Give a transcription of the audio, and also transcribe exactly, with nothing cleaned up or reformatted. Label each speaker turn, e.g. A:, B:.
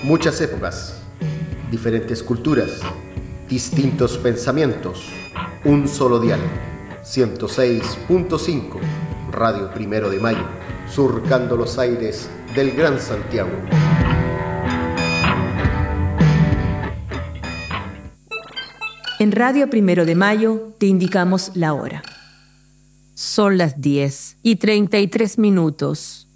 A: Muchas épocas, diferentes culturas, distintos pensamientos, un solo dial. ciento seis punto cinco, Radio Primero de Mayo, surcando los aires del Gran Santiago.
B: En Radio Primero de Mayo te indicamos la hora. Son las diez y treinta y tres minutos.